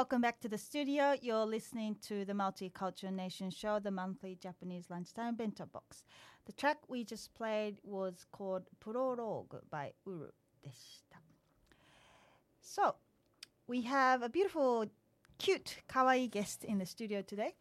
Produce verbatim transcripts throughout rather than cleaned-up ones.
welcome back to the studio. You're listening to the Multicultural Nation Show, the monthly Japanese lunchtime bento box. The track we just played was called Prologue by Uru でした。So, we have a beautiful, cute, kawaii guest in the studio today.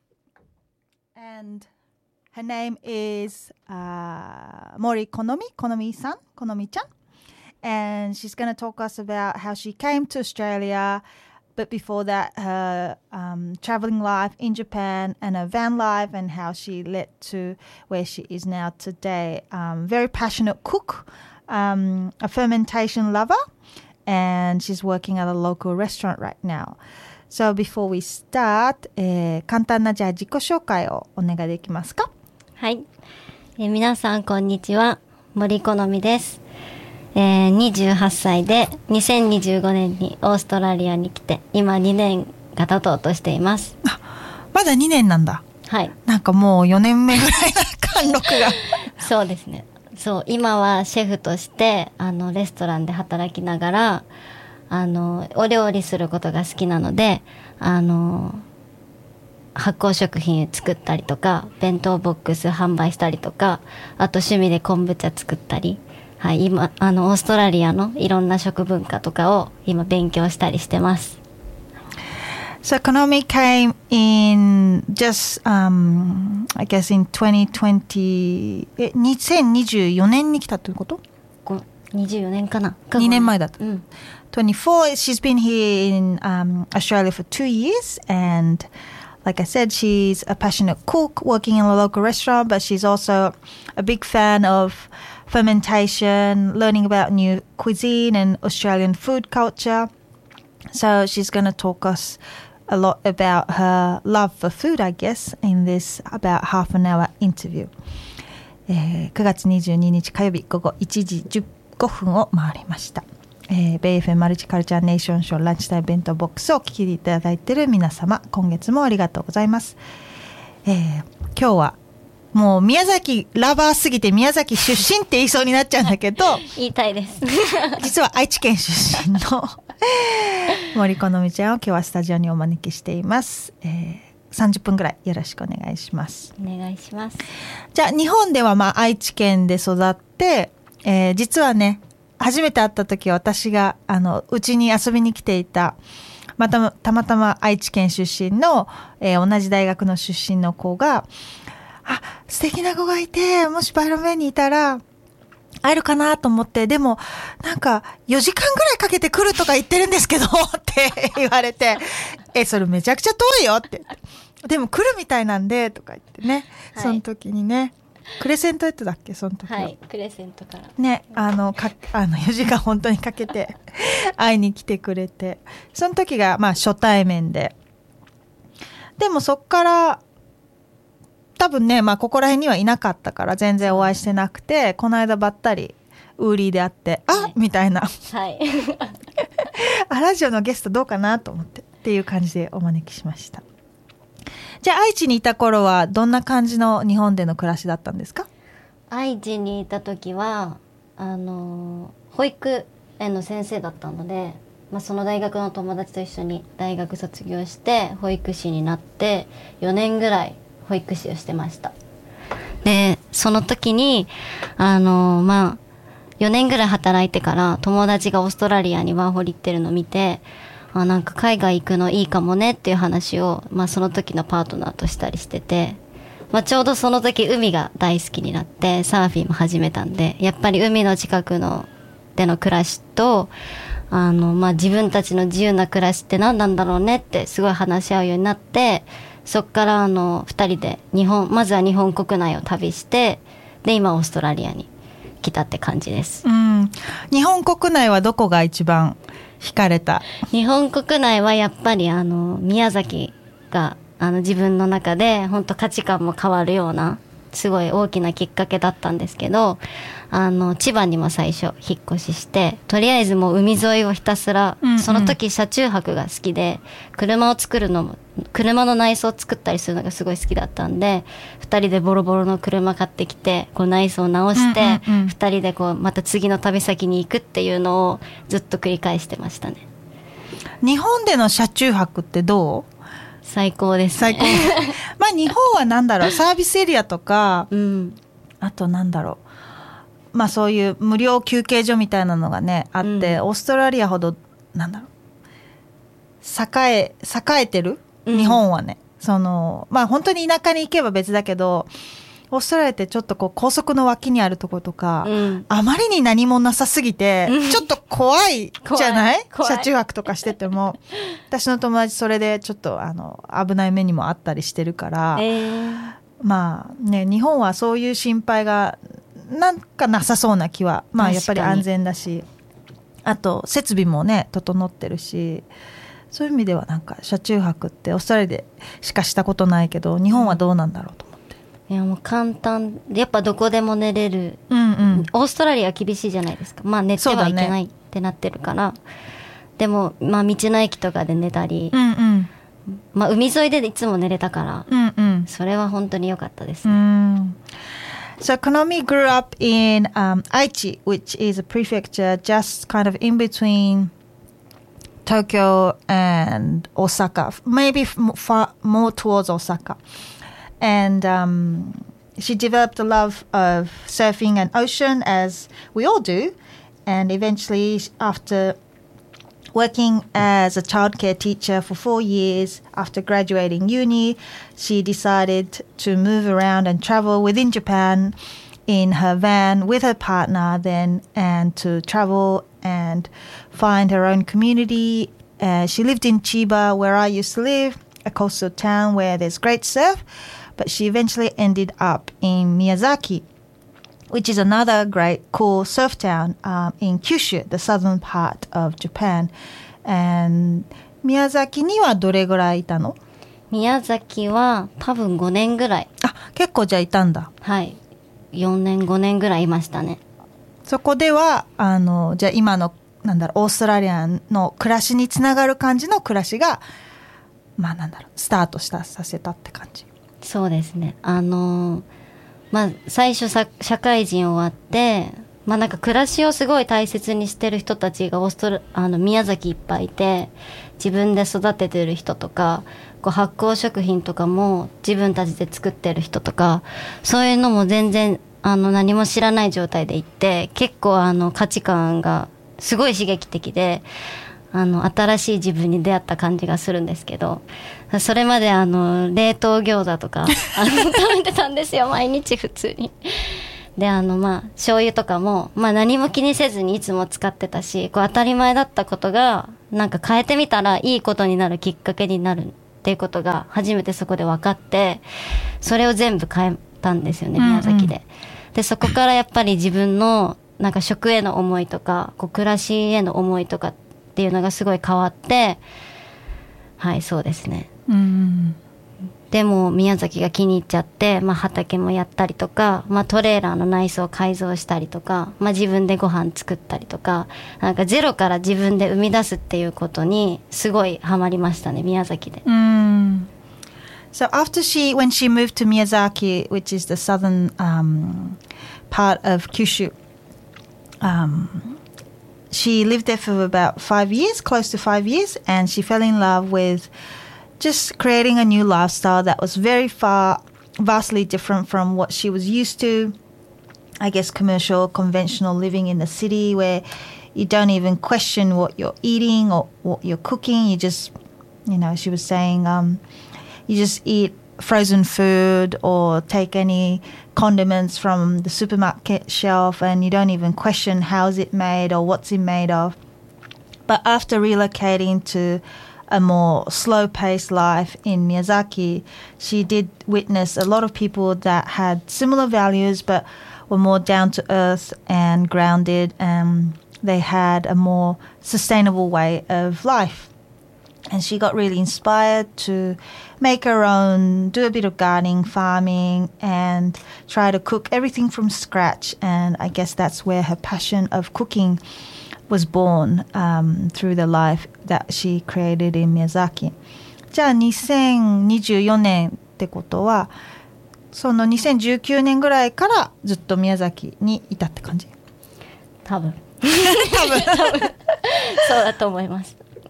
And her name is uh, Mori Konomi, Konomi-san, Konomi-chan. And she's going to talk us about how she came to Australia, but before that, her um, traveling life in Japan and her van life and how she led to where she is now today. Um, very passionate cook, um, a fermentation lover, and she's working at a local restaurant right now. So before we start, えー、簡単なじゃあ自己紹介をお願いできますか？ はい、えー、皆さんこんにちは、森好美です。えー、にじゅうはっさいでにせんにじゅうごねんにオーストラリアに来て今にねんが経とうとしています。 あ、まだにねんなんだ。 はい。 なんかもうよねんめぐらいな貫禄が。 そうですね。そう、今はシェフとしてあのレストランで働きながらあのお料理することが好きなので、あの発酵食品作ったりとか弁当ボックス販売したりとか、あと趣味で昆布茶作ったり、はい、今あのオーストラリアのいろんな食文化とかを今勉強したりしてます。 So Konomi came in just, um, I guess in twenty twenty, え、にせんにじゅうよねんに来たということ？ にじゅうよねんかな？ にねんまえだった。 うん。 twenty-four, she's been here in um, Australia for two years and like I said, she's a passionate cook working in a local restaurant, but she's also a big fan of fermentation, learning about new cuisine and Australian food culture. So she's going to talk us a lot about her love for food, I guess, in this about half an hour interview. えー、くがつにじゅうににち火曜日午後いちじじゅうごふんを回りました。えー、ベイエフエム マルチカルチャーネーションショーランチタイムベントボックスをお聞きいただいている皆様、今月もありがとうございます。えー、今日はもう宮崎ラバーすぎて宮崎出身って言いそうになっちゃうんだけど言いたいです実は愛知県出身の森好美ちゃんを今日はスタジオにお招きしています。えー、さんじゅっぷんぐらいよろしくお願いします。 お願いします。 じゃあ日本ではまあ愛知県で育って、えー、実はね初めて会った時は私があのうちに遊びに来ていたまたたまたま愛知県出身の、えー、同じ大学の出身の子があ、素敵な子がいて、もしバイロメンにいたら会えるかなと思って、でもなんかよじかんぐらいかけて来るとか言ってるんですけどって言われて、え、それめちゃくちゃ遠いよって。でも来るみたいなんでとか言ってね、はい、その時にね、クレセントエットだっけその時は。はい、 クレセントから。 ね、あのかあのよじかん本当にかけて会いに来てくれて、その時がまあ初対面で、でもそっから多分ね、まあここら辺にはいなかったから全然お会いしてなくて、この間ばったりウーリーで会って、あ、はい、みたいな、はい、あ、ラジオのゲストどうかなと思ってっていう感じでお招きしました。じゃあ愛知にいた頃はどんな感じの日本での暮らしだったんですか？ 愛知にいた時はあの保育園の先生だったので、まあ、その大学の友達と一緒に大学卒業して保育士になってよねんぐらい保育士をしてました。でその時にあのまあよねんぐらい働いてから友達がオーストラリアにワーホリ行ってるのを見て、あ、なんか海外行くのいいかもねっていう話を、まあ、その時のパートナーとしたりしてて、まあ、ちょうどその時海が大好きになってサーフィンも始めたんで、やっぱり海の近くのでの暮らしとあの、まあ、自分たちの自由な暮らしって何なんだろうねってすごい話し合うようになって、そっからあのふたりで日本まずは日本国内を旅して、で今オーストラリアに来たって感じです。 うん、日本国内はどこが一番惹かれた？ 日本国内はやっぱりあの宮崎があの自分の中で本当価値観も変わるようなすごい大きなきっかけだったんですけど、あの千葉にも最初引っ越しして、とりあえずもう海沿いをひたすら、うんうん、その時車中泊が好きで車を作るのも車の内装を作ったりするのがすごい好きだったんで、ふたりでボロボロの車買ってきてこう内装を直して、うんうんうん、ふたりでこうまた次の旅先に行くっていうのをずっと繰り返してましたね。 日本での車中泊ってどう？ 最高ですね。 最高まあ日本はなんだろう、サービスエリアとか、 うん、 あとなんだろう、まあそういう無料休憩所みたいなのがねあって、うん、オーストラリアほどなんだろう栄え栄えてる、うん、日本はね、そのまあ本当に田舎に行けば別だけど、オーストラリアってちょっとこう高速の脇にあるところとか、うん、あまりに何もなさすぎて、うん、ちょっと怖いじゃない車中泊とかしてても私の友達それでちょっとあの危ない目にもあったりしてるから、えー、まあね日本はそういう心配がなんかなさそうな気は、まあやっぱり安全だし、あと設備もね整ってるし、そういう意味ではなんか車中泊ってオーストラリアでしかしたことないけど日本はどうなんだろうと。 いやもう簡単、やっぱどこでも寝れる、 うんうん、 オーストラリアは厳しいじゃないですか、まあ寝てはいけないってなってるから、ね、でもまあ道の駅とかで寝たり、 うんうん、 まあ海沿いでいつも寝れたから、 うんうん、 それは本当に良かったですね。 うん、So Konomi grew up in、um, Aichi, which is a prefecture just kind of in between Tokyo and Osaka, maybe far more towards Osaka.And um, she developed a love of surfing and ocean, as we all do. And eventually, after working as a childcare teacher for four years after graduating uni, she decided to move around and travel within Japan in her van with her partner then, and to travel and find her own community. Uh, she lived in Chiba, where I used to live, a coastal town where there's great surf.But she eventually ended up in Miyazaki, which is another great cool surf town um, in Kyushu, the southern part of Japan. And 宮崎にはどれぐらいいたの？ 宮崎は多分ごねんぐらい。 あ、結構じゃあいたんだ。 はい。よねんごねんぐらいいましたね。 そこではあのじゃあ今のなんだろうオーストラリアの暮らしにつながる感じの暮らしがまあなんだろうスタートしたさせたって感じ。 そうですね。あのー、まあ最初さ社会人終わって、まあなんか暮らしをすごい大切にしてる人たちがオーストラあの宮崎いっぱいいて、自分で育ててる人とか、こう発酵食品とかも自分たちで作ってる人とか、そういうのも全然あの何も知らない状態で行って、結構あの価値観がすごい刺激的で、あの新しい自分に出会った感じがするんですけど、それまであの冷凍餃子とかあの食べてたんですよ毎日普通に。であのまあ醤油とかも、まあ、何も気にせずにいつも使ってたし、こう当たり前だったことがなんか変えてみたらいいことになるきっかけになるっていうことが初めてそこで分かって、それを全部変えたんですよね、宮崎で。うんうん、でそこからやっぱり自分のなんか食への思いとかこう暮らしへの思いとかっていうのがすごい変わって、はいそうですね。 うん、 でも宮崎が気に入っちゃって、まあ、畑もやったりとか、まあ、トレーラーの内装を改造したりとか、まあ、自分でご飯作ったりとか、なんかゼロから自分で生み出すっていうことにすごいハマりましたね、宮崎で。 うん。So after she, when she moved to Miyazaki, which is the southern um, part of Kyushu, um, she lived there for about five years, close to five years, and she fell in love with just creating a new lifestyle that was very far, vastly different from what she was used to. I guess commercial, conventional living in the city where you don't even question what you're eating or what you're cooking. You just, you know, she was saying, um, you just eat frozen food or take any condiments from the supermarket shelf and you don't even question how is it made or what's it made of. But after relocating to a more slow-paced life in Miyazaki, she did witness a lot of people that had similar values but were more down-to-earth and grounded, and they had a more sustainable way of life. And she got really inspired to make her own, do a bit of gardening, farming, and try to cook everything from scratch. And I guess that's where her passion of cooking was born um, through the life that she created in Miyazaki. じゃあにせんにじゅうよねんってことは、そのにせんじゅうきゅうねんぐらいからずっと宮崎にいたって感じ？ 多分。 多分。 多分。そうだと思います。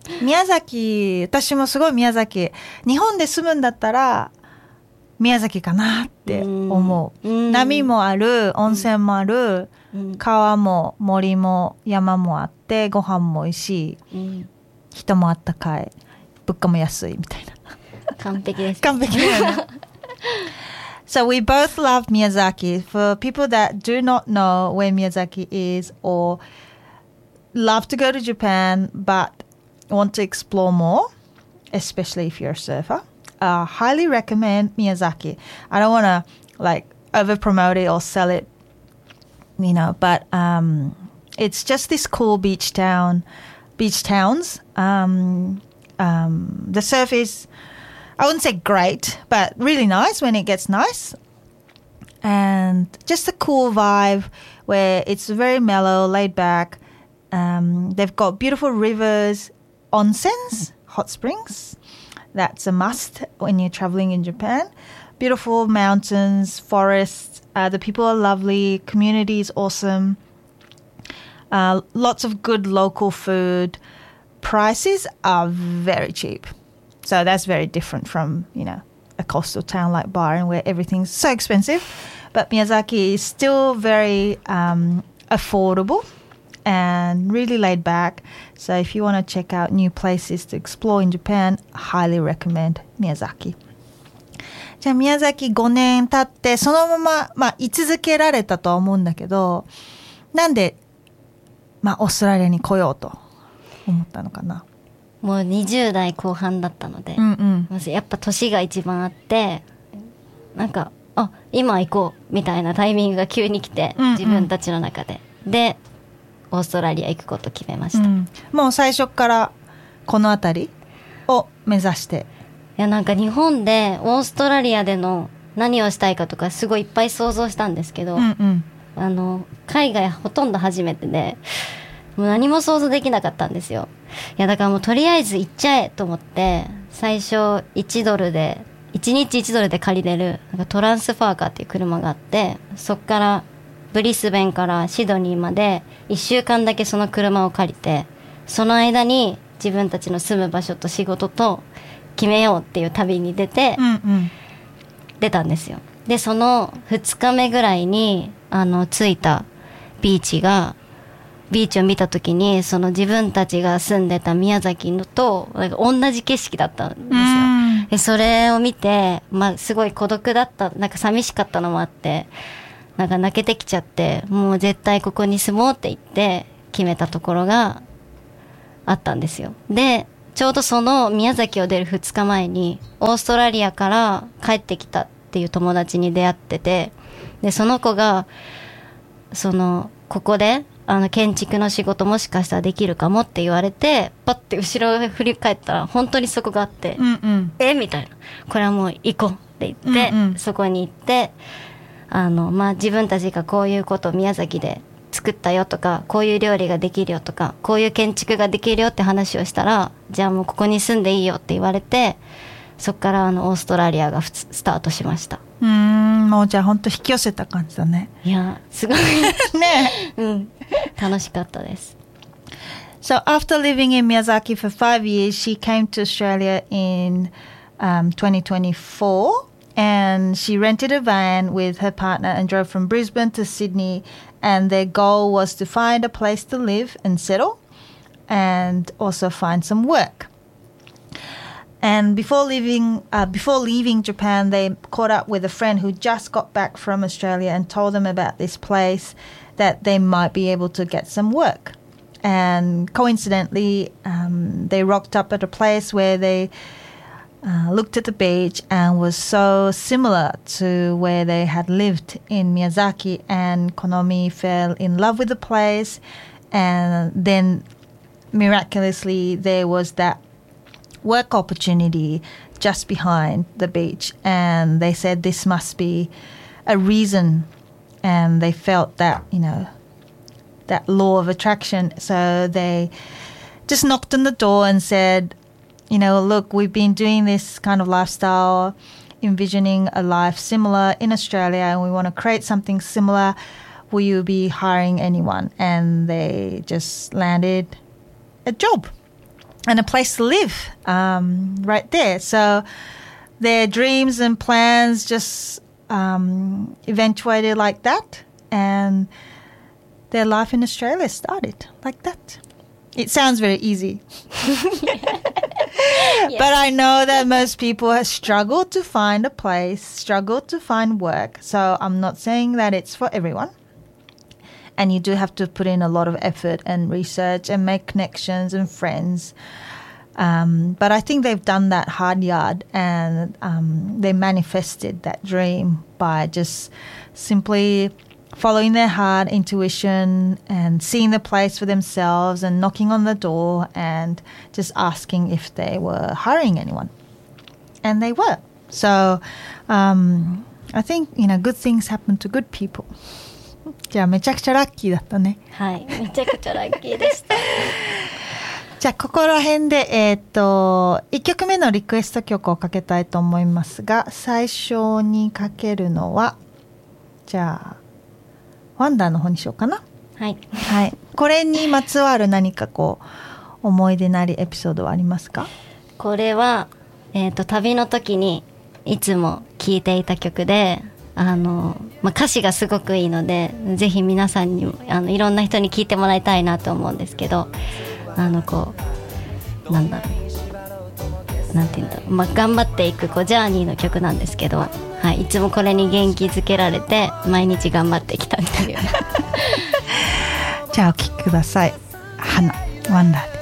宮崎、私もすごい宮崎、日本で住むんだったら宮崎かなって思う。波もある、温泉もある、川も森も山もあって、ご飯も美味しい、人もあったかい、物価も安いみたいな。 完璧です。 完璧だよね。So we both love Miyazaki. For people that do not know where Miyazaki is or love to go to Japan but want to explore more, especially if you're a surfer, I uh, highly recommend Miyazaki. I don't want to like over promote it or sell it, you know, but um, it's just this cool beach town, beach towns. Um, um, the surf is, I wouldn't say great, but really nice when it gets nice. And just a cool vibe where it's very mellow, laid back. Um, they've got beautiful rivers, onsens, hot springs. That's a must when you're traveling in Japan. Beautiful mountains, forests. Uh, the people are lovely. Community is awesome. Uh, lots of good local food. Prices are very cheap. So that's very different from, you know, a coastal town like Byron where everything's so expensive. But Miyazaki is still very um, affordable and really laid back. So if you want to check out new places to explore in Japan, I highly recommend Miyazaki. じゃあ宮崎ごねん経ってそのまま、まあ、居続けられたとは思うんだけど、なんで、まあ、オーストラリアに来ようと思ったのかな。 もうにじゅう代後半だったので、 うんうん、 やっぱ年が一番あって、なんかあ今行こうみたいなタイミングが急に来て、うんうん、自分たちの中ででオーストラリア行くことを決めました、うん、 もう最初からこの辺りを目指して。 いやなんか日本でオーストラリアでの何をしたいかとかすごいいっぱい想像したんですけど、うんうん、あの海外ほとんど初めてでもう何も想像できなかったんですよ。いやだからもうとりあえず行っちゃえと思って最初いちドルでいちにちいちドルで借りれるなんかトランスファーカーっていう車があって、そっからブリスベンからシドニーまでいっしゅうかんだけその車を借りて、その間に自分たちの住む場所と仕事と決めようっていう旅に出て、うんうん、出たんですよ。でそのふつかめぐらいにあの着いたビーチがビーチを見た時にその自分たちが住んでた宮崎のとなんか同じ景色だったんですよ。でそれを見て、まあ、すごい孤独だった、なんか寂しかったのもあってなんか泣けてきちゃって、もう絶対ここに住もうって言って決めたところがあったんですよ。でちょうどその宮崎を出るふつかまえにオーストラリアから帰ってきたっていう友達に出会ってて、でその子がそのここであの建築の仕事もしかしたらできるかもって言われて、パッて後ろを振り返ったら本当にそこがあって、うんうん、えみたいな、これはもう行こうって言って、うんうん、そこに行ってあの、まあ、自分たちがこういうことを宮崎で作ったよとか、こういう料理ができるよとか、こういう建築ができるよって話をしたら、じゃあもうここに住んでいいよって言われて、そこからあのオーストラリアがスタートしました。 うーん、もうじゃあ本当引き寄せた感じだね。 いやすごいね、うん、楽しかったです。 So after living in Miyazaki for five years, she came to Australia in um, twenty twenty-four, and she rented a van with her partner and drove from Brisbane to Sydney, and their goal was to find a place to live and settle and also find some work. And before leaving, uh, before leaving Japan, they caught up with a friend who just got back from Australia and told them about this place that they might be able to get some work. And coincidentally, um, they rocked up at a place where they uh, looked at the beach and was so similar to where they had lived in Miyazaki. And Konomi fell in love with the place, and then miraculously there was that work opportunity just behind the beach, and they said this must be a reason, and they felt that, you know, that law of attraction. So they just knocked on the door and said, you know, look, we've been doing this kind of lifestyle, envisioning a life similar in Australia, and we want to create something similar. Will you be hiring anyone? And they just landed a job. and a place to live um, right there. So their dreams and plans just um, eventuated like that, and their life in Australia started like that. It sounds very easy. Yeah. But I know that most people have struggled to find a place, struggled to find work. So I'm not saying that it's for everyone. And you do have to put in a lot of effort and research and make connections and friends. Um, but I think they've done that hard yard, and um, they manifested that dream by just simply following their heart, intuition, and seeing the place for themselves and knocking on the door and just asking if they were hiring anyone. And they were. So um, I think, you know, good things happen to good people. じゃあめちゃくちゃラッキーだったね。 はい、めちゃくちゃラッキーでした。 じゃあここら辺で、えー、といっきょくめのリクエスト曲をかけたいと思いますが、最初にかけるのはじゃあワンダーの方にしようかな。 はい、 はい、これにまつわる何かこう思い出なりエピソードはありますか？ これは、えー、と旅の時にいつも聴いていた曲で、あの、まあ、歌詞がすごくいいので、ぜひ皆さんにあのいろんな人に聴いてもらいたいなと思うんですけど、あのこうなんだろうなんていうんだろう、まあ、頑張っていくこうジャーニーの曲なんですけど、はい、いつもこれに元気づけられて毎日頑張ってきたんですよ。 じゃあお聴きください。花ワンダーです。